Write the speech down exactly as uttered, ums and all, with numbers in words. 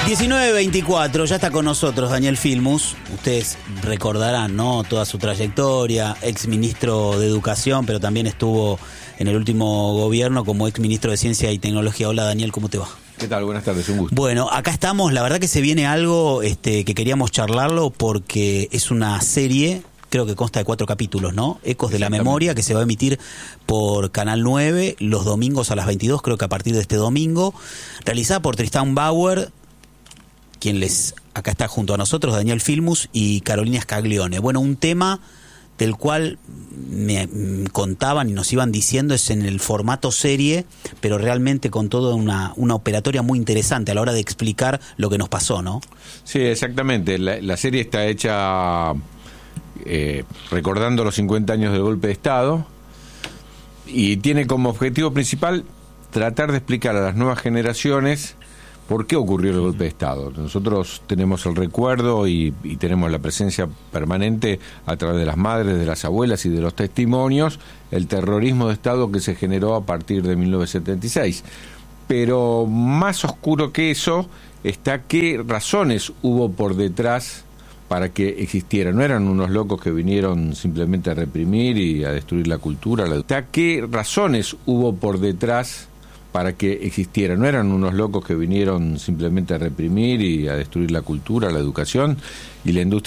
diecinueve veinticuatro, ya está con nosotros Daniel Filmus. Ustedes recordarán, ¿no?, toda su trayectoria, ex ministro de Educación, pero también estuvo en el último gobierno como ex ministro de Ciencia y Tecnología. Hola Daniel, ¿cómo te va? ¿Qué tal? Buenas tardes, un gusto. Bueno, acá estamos, la verdad que se viene algo este, que queríamos charlarlo porque es una serie, creo que consta de cuatro capítulos, ¿no? Ecos de la Memoria, que se va a emitir por Canal nueve los domingos a las veintidós, creo que a partir de este domingo, realizada por Tristán Bauer, quien les acá está junto a nosotros, Daniel Filmus y Carolina Scaglione. Bueno, un tema del cual me contaban y nos iban diciendo es en el formato serie, pero realmente con toda una, una operatoria muy interesante a la hora de explicar lo que nos pasó, ¿no? Sí, exactamente. La, la serie está hecha eh, recordando los cincuenta años del golpe de Estado y tiene como objetivo principal tratar de explicar a las nuevas generaciones ¿por qué ocurrió el golpe de Estado? Nosotros tenemos el recuerdo y, y tenemos la presencia permanente a través de las madres, de las abuelas y de los testimonios, el terrorismo de Estado que se generó a partir de mil novecientos setenta y seis. Pero más oscuro que eso está qué razones hubo por detrás para que existiera. No eran unos locos que vinieron simplemente a reprimir y a destruir la cultura. La... Está qué razones hubo por detrás para que existiera. No eran unos locos que vinieron simplemente a reprimir y a destruir la cultura, la educación y la industria